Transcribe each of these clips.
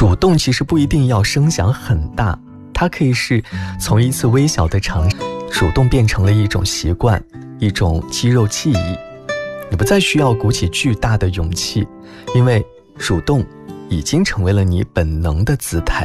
主动其实不一定要声响很大，它可以是从一次微小的尝试，主动变成了一种习惯，一种肌肉记忆。你不再需要鼓起巨大的勇气，因为主动已经成为了你本能的姿态。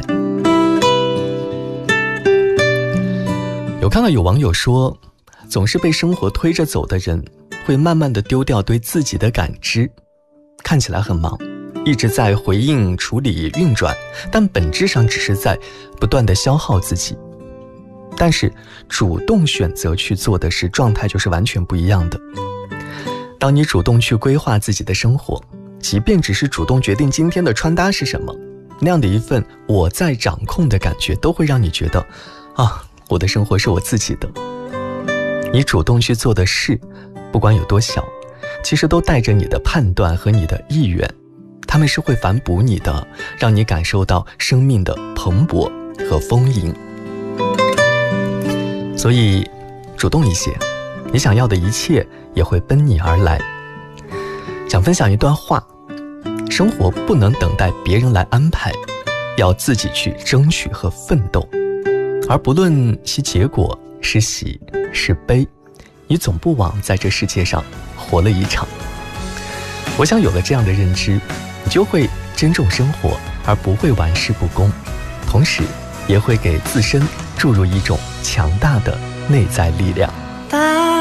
有看到有网友说，总是被生活推着走的人，会慢慢地丢掉对自己的感知，看起来很忙，一直在回应、处理、运转，但本质上只是在不断地消耗自己。但是主动选择去做的事，状态就是完全不一样的。当你主动去规划自己的生活，即便只是主动决定今天的穿搭是什么，那样的一份我在掌控的感觉，都会让你觉得我的生活是我自己的。你主动去做的事，不管有多小，其实都带着你的判断和你的意愿，他们是会反哺你的，让你感受到生命的蓬勃和丰盈。所以主动一些，你想要的一切也会奔你而来。想分享一段话，生活不能等待别人来安排，要自己去争取和奋斗。而不论其结果是喜是悲，你总不枉在这世界上活了一场。我想有了这样的认知，你就会珍重生活，而不会玩世不恭，同时也会给自身注入一种强大的内在力量。